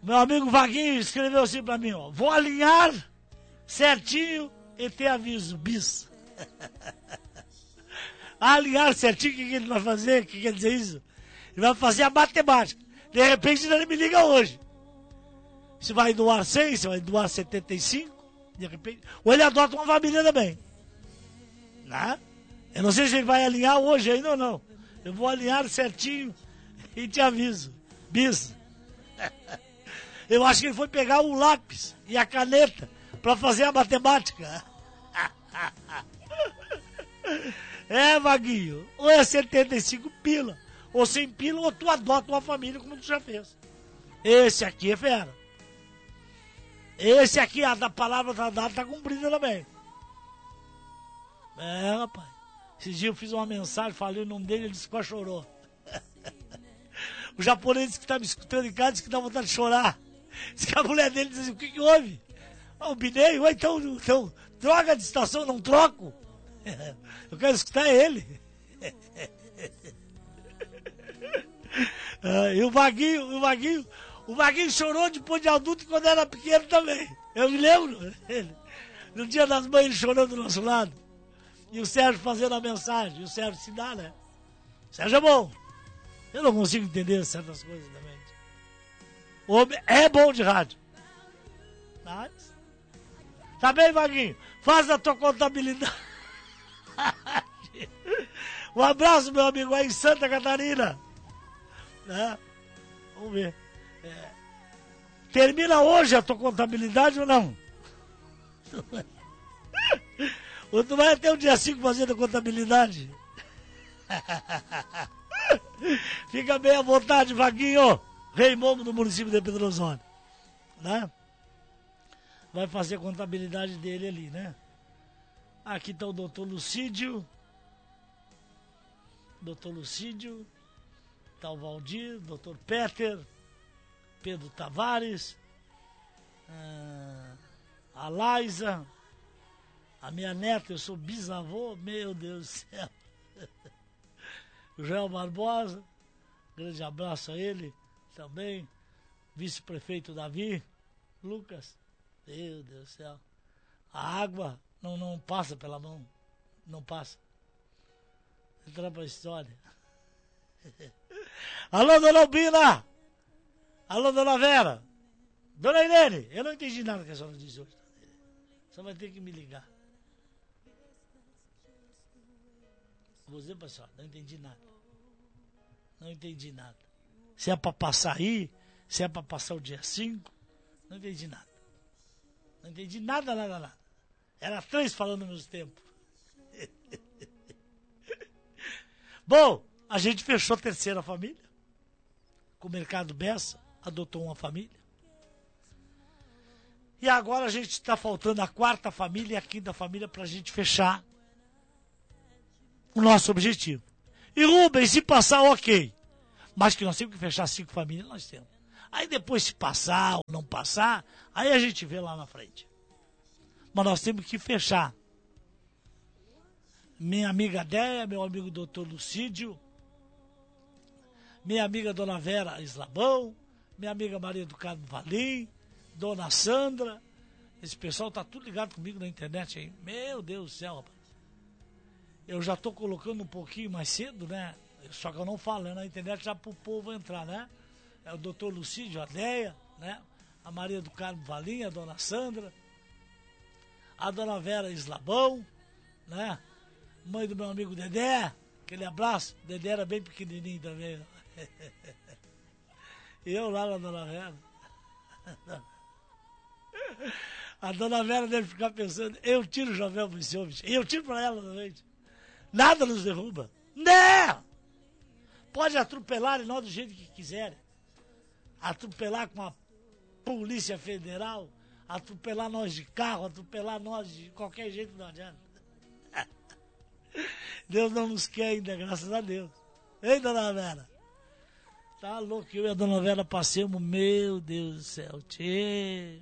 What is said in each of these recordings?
Meu amigo Vaguinho escreveu assim pra mim, ó. Vou alinhar certinho e ter aviso, bis. Alinhar certinho, o que ele vai fazer? O que quer dizer isso? Ele vai fazer a matemática. De repente ele me liga hoje. Se vai doar 100, se vai doar 75, de repente. Ou ele adota uma família também. Né? Eu não sei se ele vai alinhar hoje ainda ou não. Eu vou alinhar certinho e te aviso. Bis. Eu acho que ele foi pegar o lápis e a caneta para fazer a matemática. É, Vaguinho. Ou é 75 pila, ou 100 pila, ou tu adota uma família como tu já fez. Esse aqui é fera. Esse aqui, a da palavra tá dada, tá cumprida também. É, rapaz. Esse dia eu fiz uma mensagem, falei o nome dele, ele disse que quase chorou. O japonês que tá me escutando em casa disse que dá vontade de chorar. Diz que a mulher dele diz assim, o que houve? O Binei, então, troca de estação, não troco. Eu quero escutar ele. E o Vaguinho chorou depois de adulto quando era pequeno também. Eu me lembro. No dia das mães ele chorou do nosso lado. E o Sérgio fazendo a mensagem. E o Sérgio se dá, né? O Sérgio é bom. Eu não consigo entender certas coisas também. O homem é bom de rádio. Mas... Tá bem, Vaguinho? Faz a tua contabilidade. Um abraço, meu amigo, aí em Santa Catarina. Né? Vamos ver. Termina hoje a tua contabilidade ou não? Ou tu vai até o dia 5 fazendo a contabilidade? Fica bem à vontade, Vaguinho. Rei Momo do município de Pedro Osório. Né? Vai fazer a contabilidade dele ali, né? Aqui está o doutor Lucídio. Doutor Lucídio. Está o Valdir, doutor Peter. Pedro Tavares. A Laisa. A minha neta, eu sou bisavô. Meu Deus do céu. O Joel Barbosa. Grande abraço a ele também. Vice-prefeito Davi. Lucas. Meu Deus do céu. A água não passa pela mão. Não passa. Entra pra história. Alô, dona Albina! Alô, dona Vera! Dona Irene! Eu não entendi nada que a senhora disse hoje. Só vai ter que me ligar. Vou dizer pra senhora, não entendi nada. Não entendi nada. Se é pra passar aí, se é pra passar o dia 5, não entendi nada. Não entendi nada. Era 3 falando ao mesmo tempo. Bom, a gente fechou a terceira família. Com o Mercado Bessa, adotou uma família. E agora a gente está faltando a quarta família e a quinta família para a gente fechar o nosso objetivo. E Rubens, se passar, ok. Mas que nós temos que fechar 5 famílias, nós temos. Aí depois, se passar ou não passar, aí a gente vê lá na frente. Mas nós temos que fechar. Minha amiga Déia, meu amigo doutor Lucídio, minha amiga Dona Vera Eslabão, minha amiga Maria do Carmo Valim, Dona Sandra, esse pessoal tá tudo ligado comigo na internet aí. Meu Deus do céu, rapaz. Eu já tô colocando um pouquinho mais cedo, né? Só que eu não falo, né? Na internet já pro povo entrar, né? É o doutor Lucídio, a Déia, né? A Maria do Carmo Valim, a Dona Sandra, a Dona Vera Eslabão, né? Mãe do meu amigo Dedé, aquele abraço. Dedé era bem pequenininho também. Eu lá na Dona Vera. A Dona Vera deve ficar pensando, eu tiro o Jovel para esse homem. E eu tiro para ela também. Nada nos derruba. Não! Pode atropelar nós do jeito que quiserem. Atropelar com a Polícia Federal, atropelar nós de carro, atropelar nós de qualquer jeito, não adianta. Deus não nos quer ainda, graças a Deus. Ei, Dona Vera? Tá louco, eu e a Dona Vera passemos, meu Deus do céu. Tchê.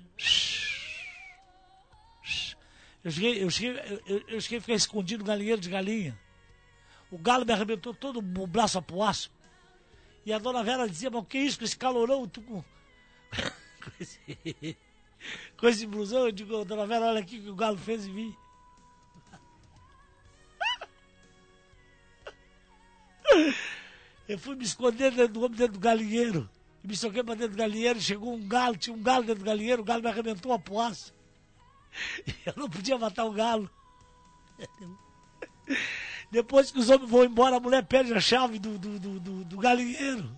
Eu cheguei a ficar escondido no galinheiro de galinha. O galo me arrebentou todo o braço a poaço. E a Dona Vera dizia, mas o que é isso com esse calorão? com esse blusão, eu digo, dona Vera, olha aqui o que o Galo fez em mim. Eu fui me esconder dentro do galinheiro. E me soquei pra dentro do galinheiro, chegou um galo, tinha um galo dentro do galinheiro, o galo me arrebentou a poça. E eu não podia matar o galo. Depois que os homens vão embora, a mulher perde a chave do galinheiro.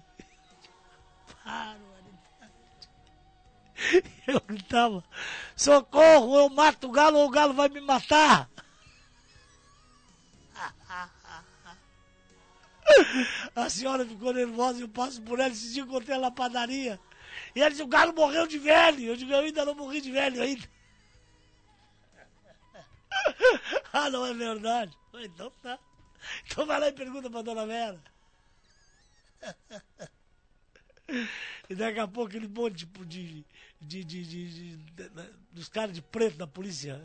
Eu gritava, socorro, eu mato o galo ou o galo vai me matar. A senhora ficou nervosa, eu passo por ela, esse dia eu encontrei ela na padaria. E ela disse, o galo morreu de velho. Eu digo, eu ainda não morri de velho ainda. Ah, não é verdade? Então tá. Então vai lá e pergunta pra dona Vera. E daqui a pouco aquele monte tipo dos caras de preto da polícia.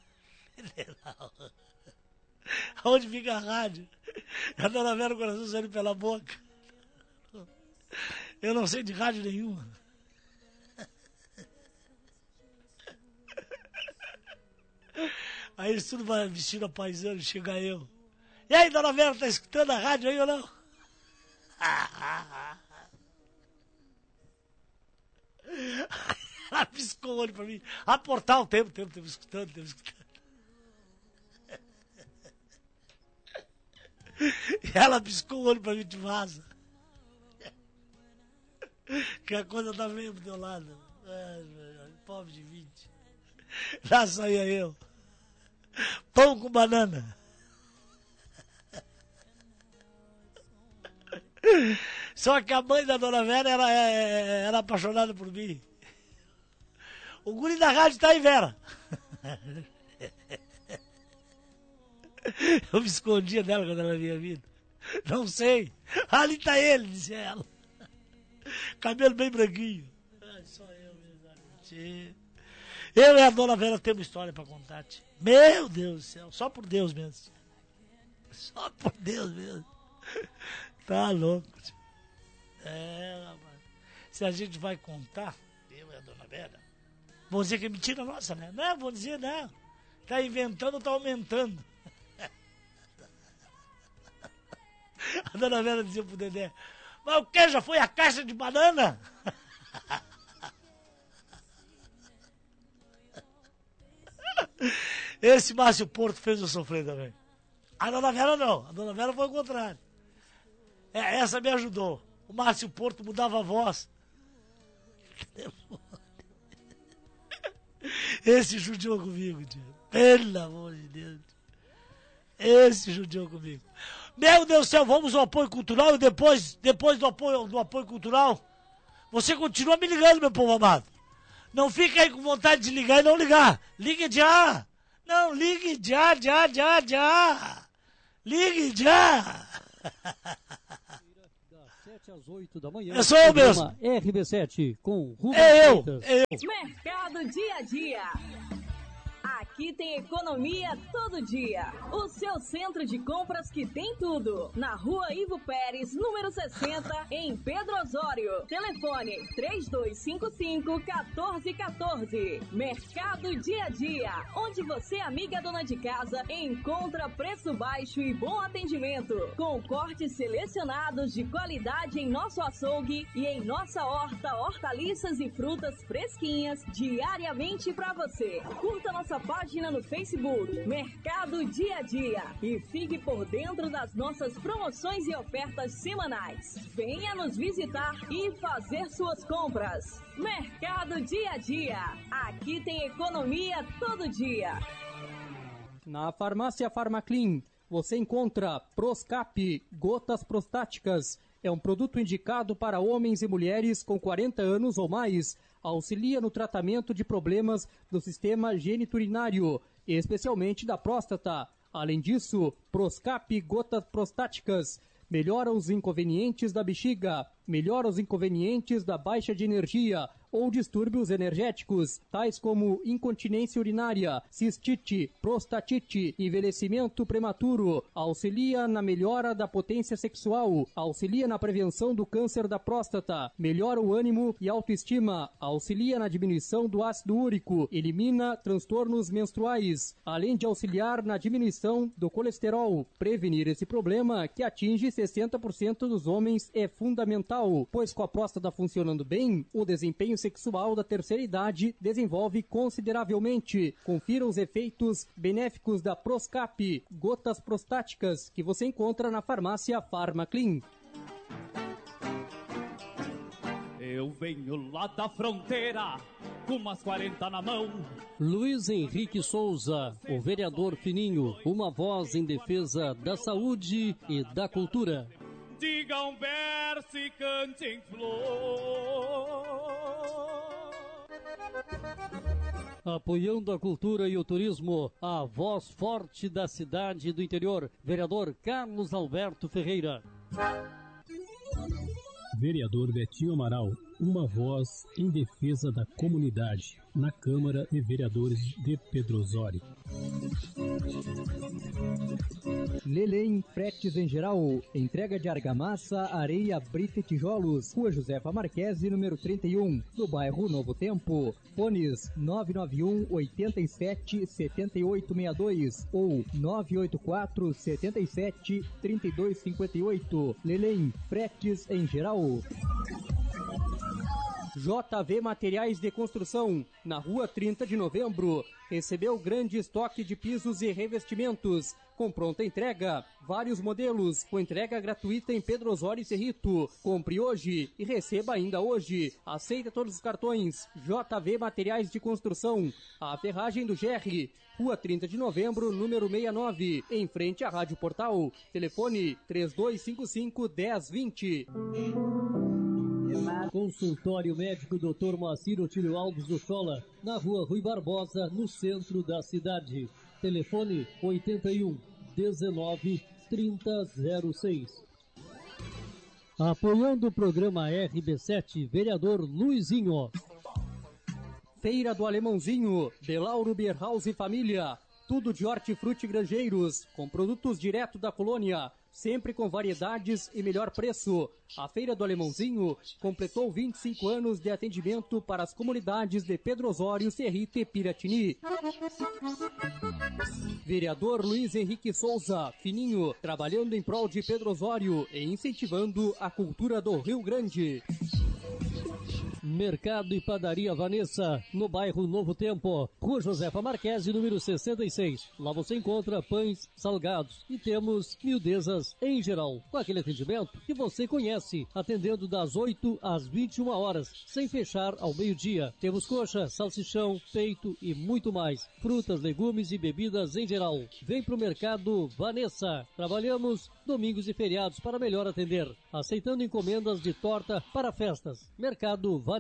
Onde fica a rádio? A dona Vera, o coração saindo pela boca. Eu não sei de rádio nenhuma. Aí eles tudo vai vestindo a paisano, chega eu. E aí, dona Vera, tá escutando a rádio aí ou não? Ela piscou o olho pra mim. Ah, portal, tempo escutando. E ela piscou o olho pra mim de vaza. Que a coisa tá meio pro teu lado. Pobre de 20. Lá saía eu. Pão com banana. Só que a mãe da dona Vera era apaixonada por mim. O guri da rádio tá aí, Vera. Eu me escondia dela quando ela vinha vindo. Não sei. Ali tá ele, disse ela. Cabelo bem branquinho. Só eu mesmo. Eu e a dona Vera temos história pra contar, tia. Meu Deus do céu. Só por Deus mesmo. Só por Deus mesmo. Tá louco, tia. Rapaz. Se a gente vai contar, eu e a dona Vera, vão dizer que é mentira nossa, né? Não, vão dizer não. Tá inventando, tá aumentando. A dona Vera dizia pro Dedé, mas o que? Já foi a caixa de banana? Esse Márcio Porto fez eu sofrer também. A dona Vera não, a dona Vera foi o contrário. Essa me ajudou. O Márcio Porto mudava a voz. Esse judiou comigo, tio. Pelo amor de Deus. Esse judiou comigo. Meu Deus do céu, vamos ao apoio cultural e depois do apoio cultural, você continua me ligando, meu povo amado. Não fica aí com vontade de ligar e não ligar. Ligue já. Não, ligue já. Ligue já. Das 7 às 8 da manhã. Eu sou eu mesmo. RB7 com Rubens Eu. Mercado Dia a Dia. Aqui tem economia todo dia. O seu centro de compras que tem tudo. Na Rua Ivo Pérez, número 60, em Pedro Osório. Telefone 3255-1414. Mercado Dia a Dia, onde você, amiga dona de casa, encontra preço baixo e bom atendimento. Com cortes selecionados de qualidade em nosso açougue e em nossa horta, hortaliças e frutas fresquinhas diariamente para você. Curta nossa página no Facebook, Mercado Dia a Dia, e fique por dentro das nossas promoções e ofertas semanais. Venha nos visitar e fazer suas compras. Mercado Dia a Dia. Aqui tem economia todo dia. Na farmácia Farmaclean, você encontra Proscap, gotas prostáticas. É um produto indicado para homens e mulheres com 40 anos ou mais. Auxilia no tratamento de problemas do sistema geniturinário, especialmente da próstata. Além disso, Proscap gotas prostáticas melhora os inconvenientes da bexiga, melhora os inconvenientes da baixa de energia ou distúrbios energéticos, tais como incontinência urinária, cistite, prostatite, envelhecimento prematuro, auxilia na melhora da potência sexual, auxilia na prevenção do câncer da próstata, melhora o ânimo e autoestima, auxilia na diminuição do ácido úrico, elimina transtornos menstruais, além de auxiliar na diminuição do colesterol. Prevenir esse problema, que atinge 60% dos homens, é fundamental, pois com a próstata funcionando bem, o desempenho sexual da terceira idade desenvolve consideravelmente. Confira os efeitos benéficos da Proscap, gotas prostáticas, que você encontra na farmácia Farmaclean. Eu venho lá da fronteira, com umas 40 na mão. Luiz Henrique Souza, o vereador fininho, uma voz em defesa da saúde e da cultura. Diga um verso e cante em flor. Apoiando a cultura e o turismo, a voz forte da cidade do interior, vereador Carlos Alberto Ferreira. Vereador Betinho Amaral, uma voz em defesa da comunidade, na Câmara de Vereadores de Pedro Osório. Lelém Fretes em Geral, entrega de argamassa, areia, brita e tijolos, Rua Josefa Marquesi, número 31, no bairro Novo Tempo. Fones 991 87 7862 ou 984 77 3258. Lelém Fretes em Geral. JV Materiais de Construção, na Rua 30 de Novembro, recebeu grande estoque de pisos e revestimentos, com pronta entrega, vários modelos, com entrega gratuita em Pedro Osório e Cerrito. Compre hoje e receba ainda hoje. Aceita todos os cartões. JV Materiais de Construção, a ferragem do GR, Rua 30 de Novembro, número 69, em frente à Rádio Portal. Telefone 3255-1020. Consultório médico Dr. Moacir Otílio Alves do Chola, na Rua Rui Barbosa, no centro da cidade. Telefone 81 19 3006. Apoiando o programa RB7, vereador Luizinho. Feira do Alemãozinho, de Lauro Bierhaus e Família. Tudo de hortifruti granjeiros, com produtos direto da colônia, sempre com variedades e melhor preço. A Feira do Alemãozinho completou 25 anos de atendimento para as comunidades de Pedro Osório, Cerrito e Piratini. Vereador Luiz Henrique Souza, fininho, trabalhando em prol de Pedro Osório e incentivando a cultura do Rio Grande. Mercado e Padaria Vanessa, no bairro Novo Tempo, Rua Josefa Marquesi, número 66. Lá você encontra pães, salgados e temos miudezas em geral, com aquele atendimento que você conhece, atendendo das 8 às 21 horas, sem fechar ao meio-dia. Temos coxa, salsichão, peito e muito mais. Frutas, legumes e bebidas em geral. Vem pro Mercado Vanessa. Trabalhamos domingos e feriados para melhor atender, aceitando encomendas de torta para festas. Mercado Vanessa.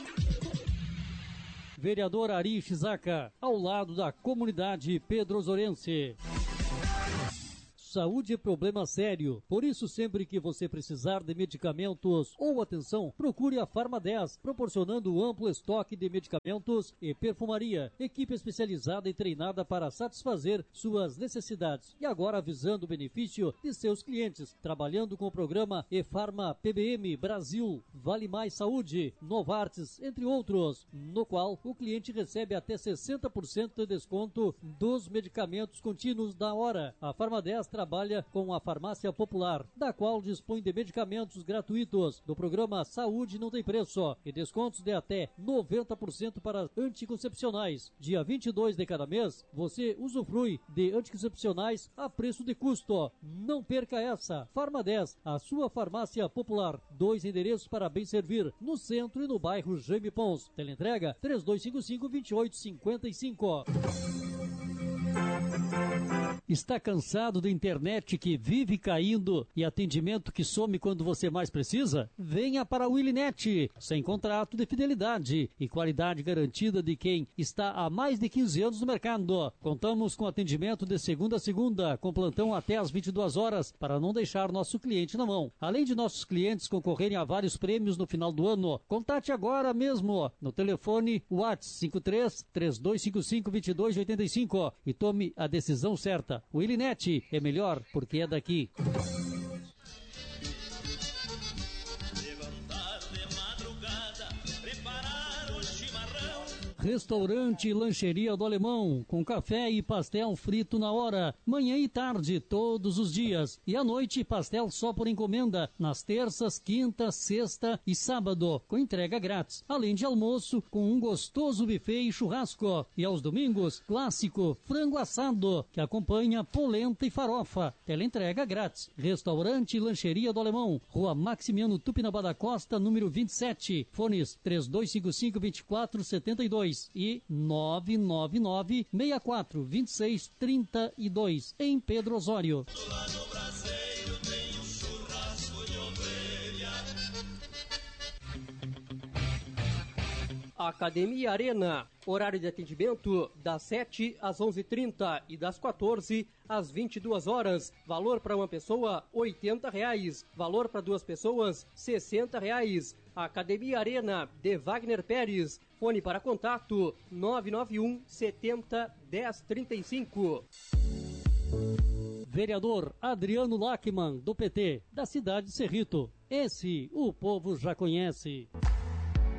Vereador Ari Shizaka, ao lado da comunidade pedrosorense. Saúde é problema sério, por isso sempre que você precisar de medicamentos ou atenção, procure a Farma 10, proporcionando amplo estoque de medicamentos e perfumaria, equipe especializada e treinada para satisfazer suas necessidades. E agora visando o benefício de seus clientes, trabalhando com o programa E-Farma PBM Brasil, Vale Mais Saúde, Novartis, entre outros, no qual o cliente recebe até 60% de desconto dos medicamentos contínuos da hora. A Farma 10 trabalha com a Farmácia Popular, da qual dispõe de medicamentos gratuitos do programa Saúde Não Tem Preço e descontos de até 90% para anticoncepcionais. Dia 22 de cada mês, você usufrui de anticoncepcionais a preço de custo. Não perca essa. Farma 10, a sua farmácia popular. 2 endereços para bem servir, no centro e no bairro Jaime Pons. Teleentrega 3255-2855. Está cansado da internet que vive caindo e atendimento que some quando você mais precisa? Venha para a Willinet, sem contrato de fidelidade e qualidade garantida de quem está há mais de 15 anos no mercado. Contamos com atendimento de segunda a segunda, com plantão até às 22 horas, para não deixar nosso cliente na mão. Além de nossos clientes concorrerem a vários prêmios no final do ano, contate agora mesmo no telefone WhatsApp 53-3255-2285 e tome a decisão certa. Willinet é melhor porque é daqui. Restaurante e Lancheria do Alemão, com café e pastel frito na hora, manhã e tarde, todos os dias. E à noite, pastel só por encomenda, nas terças, quinta, sexta e sábado, com entrega grátis. Além de almoço, com um gostoso buffet e churrasco. E aos domingos, clássico, frango assado, que acompanha polenta e farofa. Teleentrega grátis. Restaurante e Lancheria do Alemão, Rua Maximiano Tupinambá da Costa, número 27. Fones 3255-2472. E 999-64-2632, em Pedro Osório. Academia Arena, horário de atendimento das 7 às 11h30 e das 14 às 22 horas. Valor para uma pessoa, R$ 80. Valor para duas pessoas, R$ 60. Academia Arena, de Wagner Pérez. Fone para contato 991 70 1035. Vereador Adriano Lachmann, do PT, da cidade de Cerrito. Esse o povo já conhece.